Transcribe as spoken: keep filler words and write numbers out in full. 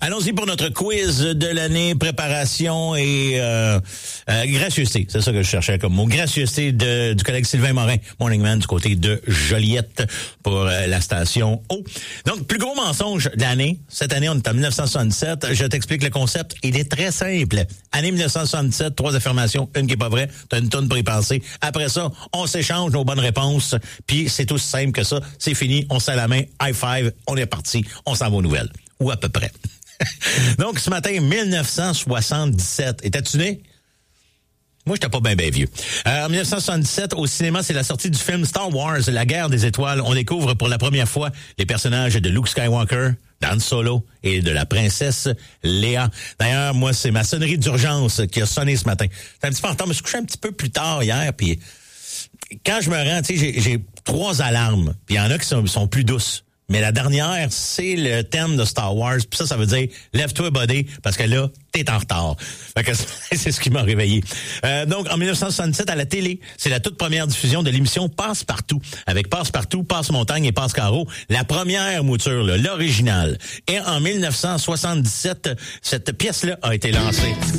Allons-y pour notre quiz de l'année, préparation et euh, euh, gracieuseté. C'est ça que je cherchais comme mot. Gracieuseté de, du collègue Sylvain Morin, Morning Man, du côté de Joliette pour euh, la station O. Donc, plus gros mensonge de l'année. Cette année, on est en dix-neuf cent soixante-dix-sept. Je t'explique le concept. Il est très simple. Année dix-neuf cent soixante-dix-sept, trois affirmations, une qui est pas vraie. T'as une tonne pour y penser. Après ça, on s'échange nos bonnes réponses. Puis, c'est aussi simple que ça. C'est fini. On se serre la main. High five. On est parti. On s'en va aux nouvelles. Ou à peu près. Donc, ce matin, dix-neuf cent soixante-dix-sept. Étais-tu né? Moi, j'étais pas bien, bien vieux. Euh, en dix-neuf cent soixante-dix-sept, au cinéma, c'est la sortie du film Star Wars, La guerre des étoiles. On découvre pour la première fois les personnages de Luke Skywalker, d'Han Solo et de la princesse Léa. D'ailleurs, moi, c'est ma sonnerie d'urgence qui a sonné ce matin. C'est un petit peu en retard. Je me suis couché un petit peu plus tard hier, puis quand je me rends, tu sais, j'ai, j'ai trois alarmes, puis il y en a qui sont, sont plus douces. Mais la dernière, c'est le thème de Star Wars. Puis ça, ça veut dire « Lève-toi, buddy », parce que là, t'es en retard. Fait que c'est ce qui m'a réveillé. Euh, donc, en dix-neuf cent soixante-dix-sept, à la télé, c'est la toute première diffusion de l'émission Passe-Partout. Avec Passe-Partout, Passe-Montagne et Passe-Carreau. La première mouture, là, l'original. Et en dix-neuf cent soixante-dix-sept, cette pièce-là a été lancée.